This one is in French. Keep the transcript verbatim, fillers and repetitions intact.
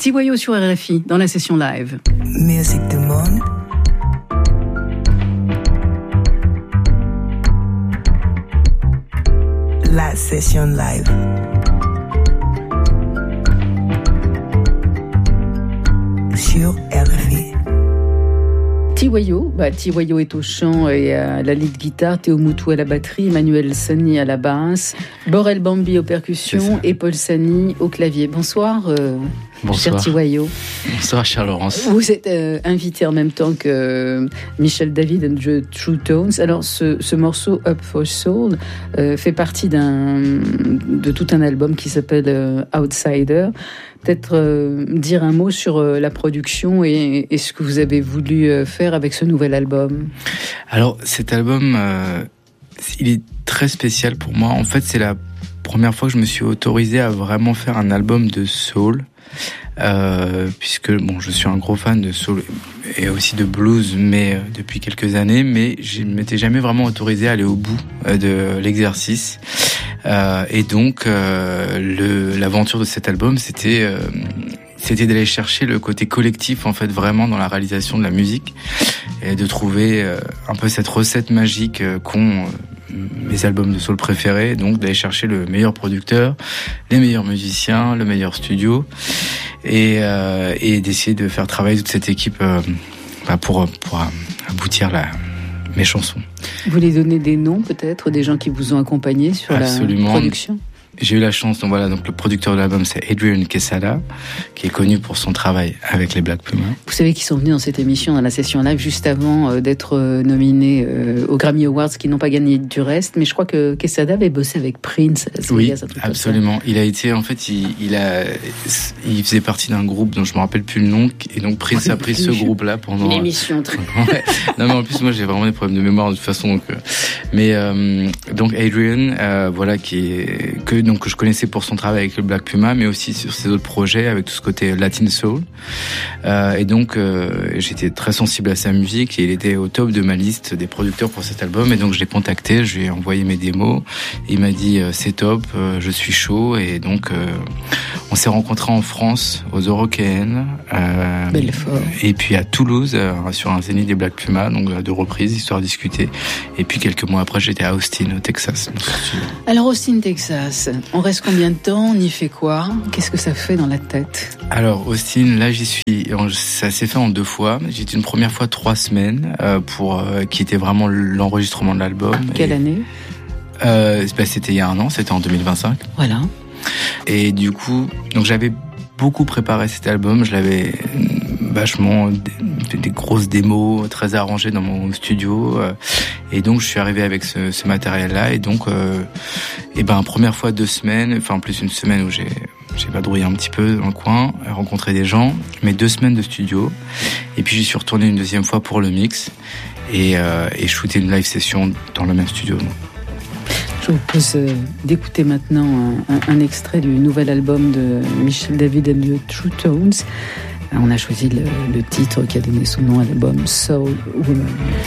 Tiwayo sur R F I, dans la session live. Musique du monde. La session live. Sur R F I. Tiwayo, bah, Tiwayo est au chant et à la lead guitare, Théo Moutou à la batterie, Emmanuel Sani à la basse, Borel Bambi aux percussions et Paul Sani au clavier. Bonsoir, euh, Bonsoir. cher Tiwayo. Bonsoir, cher Laurence. Vous êtes euh, invité en même temps que euh, Michel David and the True Tones. Alors, ce, ce morceau Up for Soul euh, fait partie d'un, de tout un album qui s'appelle euh, Outsider. Peut-être euh, dire un mot sur euh, la production et, et ce que vous avez voulu euh, faire avec ce nouvel album. Alors, cet album, euh, il est très spécial pour moi. En fait, c'est la première fois que je me suis autorisé à vraiment faire un album de soul. Euh, puisque bon, je suis un gros fan de soul et aussi de blues, mais euh, depuis quelques années, mais je ne m'étais jamais vraiment autorisé à aller au bout euh, de l'exercice. Euh, et donc, euh, le, l'aventure de cet album, c'était euh, c'était d'aller chercher le côté collectif, en fait, vraiment dans la réalisation de la musique, et de trouver euh, un peu cette recette magique euh, qu'ont euh, mes albums de soul préférés, donc d'aller chercher le meilleur producteur, les meilleurs musiciens, le meilleur studio, et, euh, et d'essayer de faire travailler toute cette équipe euh, bah pour, pour aboutir la, mes chansons. Vous voulez donner des noms peut-être, des gens qui vous ont accompagné sur Absolument. La production ? J'ai eu la chance, donc voilà, donc le producteur de l'album c'est Adrian Quesada, qui est connu pour son travail avec les Black Pumas. Vous savez qu'ils sont venus dans cette émission, dans la session live, juste avant euh, d'être euh, nominés euh, aux Grammy Awards, qui n'ont pas gagné du reste. Mais je crois que Quesada avait bossé avec Prince. Oui, absolument. Il a été, en fait, il, il a, il faisait partie d'un groupe dont je me rappelle plus le nom, et donc Prince a pris ce groupe-là pendant une émission. Très... ouais. Non, mais en plus moi j'ai vraiment des problèmes de mémoire de toute façon. Donc, euh... mais euh, donc Adrian, euh, voilà, qui est que donc que je connaissais pour son travail avec le Black Puma, mais aussi sur ses autres projets avec tout ce côté Latin Soul. Euh, et donc euh, j'étais très sensible à sa musique et il était au top de ma liste des producteurs pour cet album. Et donc je l'ai contacté, je lui ai envoyé mes démos. Il m'a dit euh, c'est top, euh, je suis chaud. Et donc euh, on s'est rencontrés en France, aux Eurokéennes, euh, Belfort. Et puis à Toulouse euh, sur un zénith des Black Puma, donc à deux reprises, histoire de discuter. Et puis quelques mois après, j'étais à Austin, au Texas. Alors Austin, Texas. On reste combien de temps ? On y fait quoi ? Qu'est-ce que ça fait dans la tête ? Alors Austin, là j'y suis. Ça s'est fait en deux fois. J'étais une première fois trois semaines euh, pour euh, qui était vraiment l'enregistrement de l'album. Quelle et, année ? euh, bah, C'était il y a un an. C'était en deux mille vingt-cinq. Voilà. Et du coup, donc j'avais beaucoup préparé cet album. Je l'avais vachement des, des grosses démos très arrangées dans mon studio. Euh, et donc je suis arrivé avec ce, ce matériel-là. Et donc, euh, et ben première fois deux semaines, enfin en plus une semaine où j'ai j'ai vadrouillé un petit peu dans le coin, rencontré des gens, mais deux semaines de studio. Et puis j'y suis retourné une deuxième fois pour le mix et, euh, et shooter une live session dans le même studio. Donc. Je vous propose d'écouter maintenant un, un, un extrait du nouvel album de Michel David and the True Tones. On a choisi le, le titre qui a donné son nom à l'album, Soul Woman.